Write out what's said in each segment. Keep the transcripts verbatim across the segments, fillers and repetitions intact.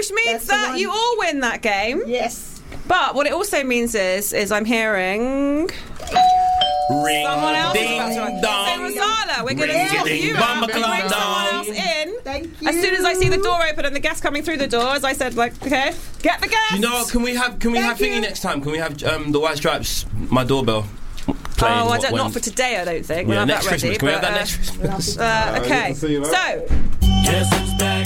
which means That's the that one. you all win that game. Yes. But what it also means is, is I'm hearing Ring, someone else. ding, is about to- dong. So Rosala, we're going to Ring, swap ding, you bum, out and bum, bring someone dong. else in. Thank you. As soon as I see the door open and the guests coming through the door, as I said, like, okay, get the guests. You know what? Can we have can we Thank have thingy you. next time? Can we have um, the White Stripes? My doorbell. Playing Oh, I what- don't. when- Not for today, I don't think. We'll Yeah, have next that ready. Christmas. Can we have but, that next Christmas? uh, uh, okay. So, Guess who's back?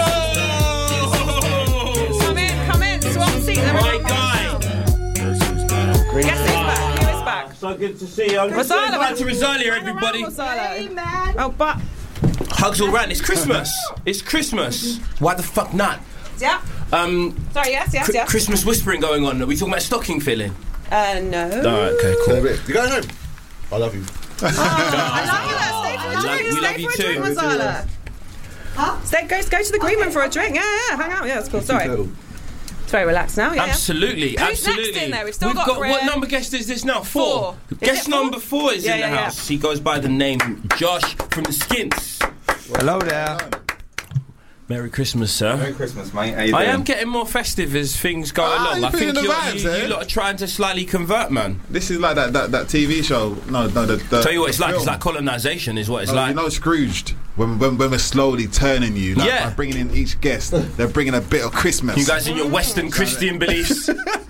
Oh! come in, come in, swap seats. Right, guy. Guess who's back? Who is back? So good to see you. I'm Rosala, saying bye man. to Rosalia, Hang around, everybody. Rosala. Hey, man. Oh, but Hugs all round. It's Christmas. It's Christmas. Why the fuck not? yeah. Um, Sorry. Yes. Yes. Cri- Yes. Christmas whispering going on. Are we talking about stocking filling? Uh, no. Alright, okay, cool. You going home? I love you. I love you. Stay for a love- drink. we Stay love for you a too. drink, Rosala. Huh? Stay, go, go to the green room for a drink. Yeah, yeah, hang out. Yeah, that's cool. Sorry. It's very relaxed now. Yeah, yeah. Absolutely, Who's absolutely. next in there? We've still We've got got what Graham. number guest is this now? Four. Four. Is Guest it four? number four is Yeah, in yeah, the yeah. house. He goes by the name Josh from the Skints. Hello there. Merry Christmas, sir. Merry Christmas, mate. How you I doing? am getting more festive as things go Ah, along. you're I think feeling the you're, vibes, you, eh? you lot are trying to slightly convert, man. This is like that, that, that T V show. No, no, the, the Tell you what it's the like. It's film. like colonisation, is what it's Oh, like. you know Scrooged, when, when, when we're slowly turning you, like Yeah. by bringing in each guest, they're bringing a bit of Christmas. You guys in your Western Christian beliefs.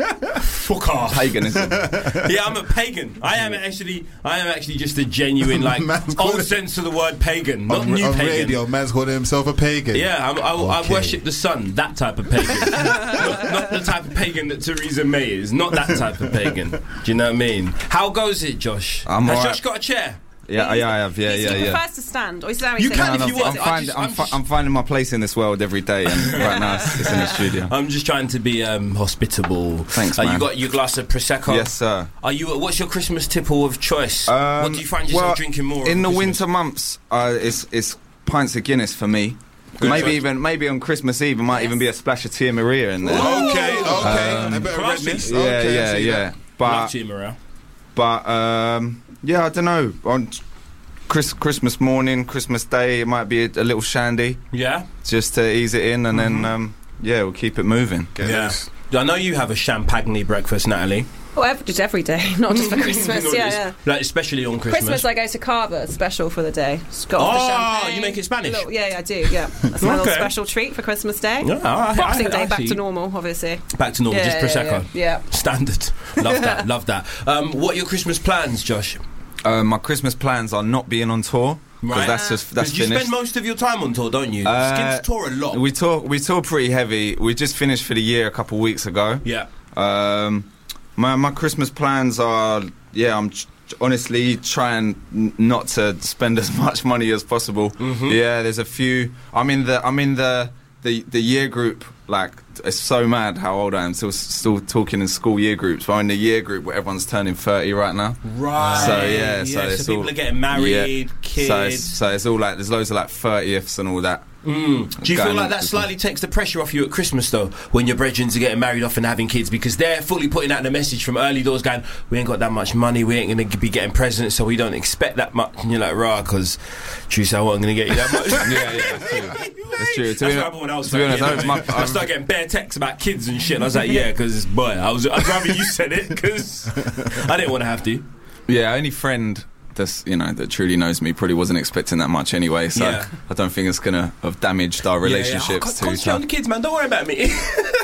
Fuck off. Paganism. Yeah, I'm a pagan. I am actually. I am actually just a genuine, like, Man's old calling- sense of the word pagan, not on, new on pagan. radio, man's calling himself a pagan. Yeah, I'm, I, I Okay. worship the sun. That type of pagan, not, not the type of pagan that Theresa May is. Not that type of pagan. Do you know what I mean? How goes it, Josh? I'm Has alright. Josh got a chair? Yeah, yeah, I have. Yeah, He yeah, yeah. prefers to stand. Or he's there, You he's can sitting. if you I'm, want. I find, just- I'm, I'm fi- just- I'm finding my place in this world every day, and right now it's, it's in the studio. I'm just trying to be um, hospitable. Thanks, uh, You man. got your glass of prosecco. Yes, sir. Are you? What's your Christmas tipple of choice? Um, what do you find yourself well, drinking more? in of the Christmas? winter months? Uh, it's it's pints of Guinness for me. Good maybe choice. even maybe on Christmas Eve, it might Yes. even be a splash of Tia Maria in there. Okay, okay. Um, a bit of classy. redness. Yeah, okay, I yeah, see yeah. that. Love But Tia Morale. but um, yeah, I don't know. On Chris, Christmas morning, Christmas Day, it might be a, a little shandy Yeah. just to ease it in, and then um, yeah, we'll keep it moving. Get Yeah. this. I know you have a champagne breakfast, Natalie. Oh, every, just every day, not just for Christmas. Not yeah, just- yeah. Like, especially on Christmas. Christmas, I go to Carver, special for the day. It's got all the Oh, champagne. you make it Spanish? Little- yeah, yeah, I do. Yeah, that's my Okay. little special treat for Christmas Day. Yeah, I- I- Boxing I- Day, I back see. to normal, obviously. Back to normal, Yeah, just yeah, prosecco. Yeah, yeah. Standard. Love that. Love that. Um, what are your Christmas plans, Josh? Uh, my Christmas plans are not being on tour because Right. that's just that's 'Cause you finished. spend most of your time on tour, don't you? Uh, Skins tour a lot. We tour we tour pretty heavy. We just finished for the year a couple of weeks ago. yeah. Um, my my Christmas plans are yeah. I'm ch- honestly trying n- not to spend as much money as possible. Mhm. Yeah, there's a few. I'm in the I'm in the the the year group. Like it's so mad how old I am. Still still talking in school year groups. But I'm in the year group where everyone's turning thirty right now. Right. So, yeah, so it's people all- are getting married, Yeah. kids. So it's, so it's all like there's loads of like thirtieths and all that. Mm. Do you feel Going like on that with slightly takes the pressure off you at Christmas, though, when your brethren are getting married off and having kids, because they're fully putting out the message from early doors going, we ain't got that much money, we ain't going to be getting presents, so we don't expect that much. And you're like, rah, because, truth, I wasn't going to get you that much. yeah, yeah, that's true. That's true. To That's be what hon- happened when I was to be honest, fucking, I- you know, my- I started getting bare texts about kids and shit, and I was like, yeah, because, boy, I was, I'd rather you said it, because I didn't want to have to. Yeah, only friend that's you know that truly knows me probably wasn't expecting that much anyway. So Yeah. I don't think it's gonna have damaged our relationships yeah, yeah. Oh, too. concentrate on the kids, man. Don't worry about me.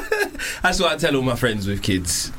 That's what I tell all my friends with kids.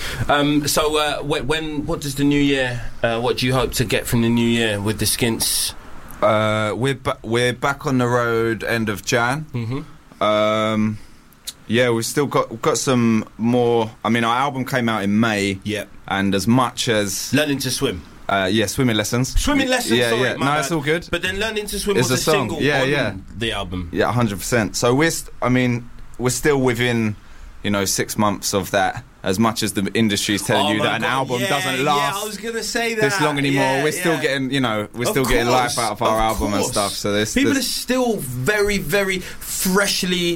Um, so, uh, when, when, what does the new year? Uh, what do you hope to get from the new year with the Skints? Uh, we're ba- we're back on the road end of Jan. Mm-hmm. Um, yeah, we've still got we've got some more. I mean, our album came out in May. Yep. And as much as Learning to swim. uh, yeah, swimming lessons. Swimming lessons. Yeah, sorry, yeah. my No, bad. it's all good. But then learning to swim It's was a a song. single Yeah, on yeah. the album. Yeah, one hundred percent. So we're, st- I mean, we're still within, you know, six months of that. As much as the industry's telling Oh you my that an God, album yeah, doesn't Yeah, last I was gonna say that. this long anymore, Yeah, we're still yeah. getting, you know, we're Of still getting life course, out of our of album and course. stuff. So there's People there's- are still very, very freshly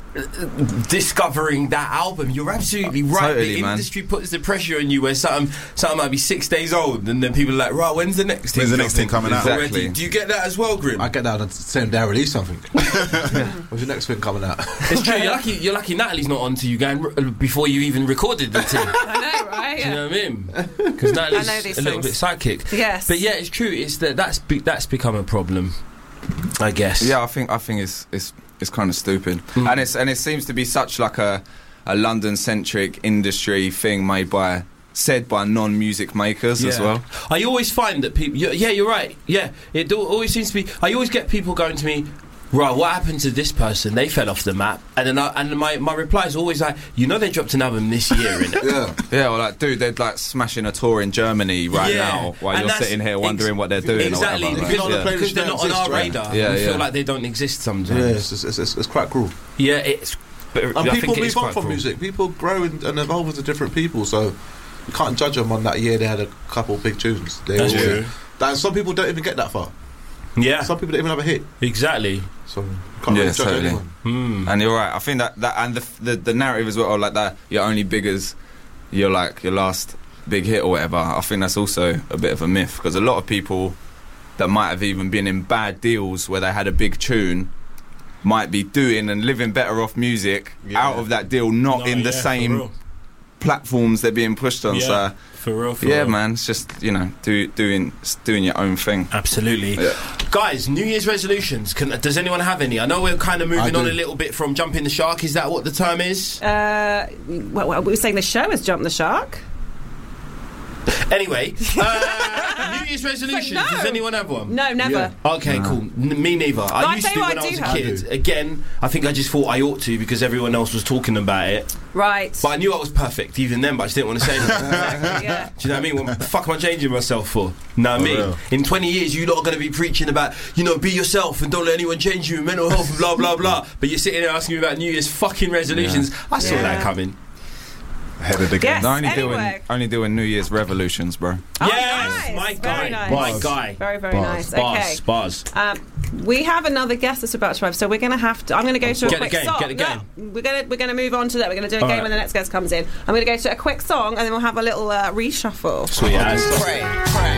discovering that album. You're absolutely right. Totally, the man. industry puts the pressure on you where something something might be six days old, and then people are like, right, when's the next thing? When's the next thing coming out? Exactly. Already? Do you get that as well, Grim? I get that on the same day I release something. When's the next thing coming out? It's true. You're lucky. You're lucky. Natalie's not onto you going r- before you even recorded the thing. I know, right? Do you Yeah. know what I mean? Because Natalie's I know these a little things. bit sidekick. Yes. But yeah, it's true. It's that that's be- that's become a problem, I guess. Yeah, I think I think it's it's it's kind of stupid, Mm. and it's and it seems to be such like a a London centric industry thing made by said by non music makers as Yeah. well. I always find that people. Yeah, you're right. Yeah, it do- always seems to be. I always get people going to me. Right, what happened to this person? They fell off the map, and then I, and my my reply is always like, you know, they dropped an album this year, innit? Yeah. Yeah, well, like, dude, they're like smashing a tour in Germany right Yeah. now while And you're that's sitting here ex- wondering what they're doing. Exactly, or whatever, because, like, on the yeah. playlist because they're don't not on exist, our right? radar. Yeah, we yeah. feel like they don't exist sometimes. Yeah, it's, it's, it's, it's quite cruel. Yeah, it's. But And I people think it is move on quite from cool. music. People grow and, and evolve into different people, so you can't judge them on that year they had a couple big tunes. They That's always- true. That, some people don't even get that far. Yeah, Some people don't even have a hit. exactly. So you can't Yeah, really judge totally. anyone. Hmm. And you're right. I think that, that and the, the the narrative as well, like that you're only big as you're like your last big hit or whatever. I think that's also a bit of a myth because a lot of people that might have even been in bad deals where they had a big tune might be doing and living better off music Yeah. out of that deal, not No, in the yeah, for same real. platforms they're being pushed on. Yeah, So for real. For yeah, real. man, it's just you know do, doing doing your own thing. Absolutely. Yeah. Guys, New Year's resolutions. Can, does anyone have any? I know we're kind of moving I on do. a little bit from jumping the shark. Is that what the term is? Uh, well, well, we were saying the show has jumped the shark. Anyway, uh, New Year's resolutions. no. Does anyone have one? No, never. Yeah. Okay, cool. N- me neither. I I used tell to you when what I I was do a have. kid. I do. Again, I think I just thought I ought to because everyone else was talking about it. Right. But I knew I was perfect even then, but I just didn't want to say anything. Exactly, yeah. Do you know what I mean? What the fuck am I changing myself for? Know what I mean? real. In twenty years, you lot are going to be preaching about, you know, be yourself and don't let anyone change you, mental health, and blah, blah, blah. But you're sitting there asking me about New Year's fucking resolutions. I saw Yeah. that coming. Ahead of the game. Yes. No, only anyway. doing only doing New Year's revolutions, bro. Oh, Yes, nice. my guy. Very nice. My guy. Very, very Bars. nice. Okay. Bars, bars. Um, we have another guest that's about to arrive, so we're going to have to. I'm going to go to a Get the quick game, song. get the game. No, we're going to we're going to move on to that. We're going to do a All game right. when the next guest comes in. I'm going to go to a quick song, and then we'll have a little uh, reshuffle. Sweet as. Pray, pray.